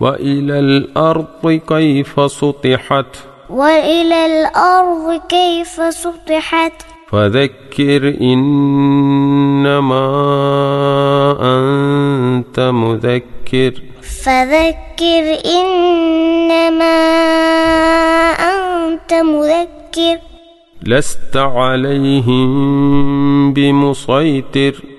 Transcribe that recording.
وإلى الأرض كيف سطحت وإلى الأرض كيف سطحت فذكر إنما أنت مذكر فذكر إنما أنت مذكر لست عليهم بمسيطر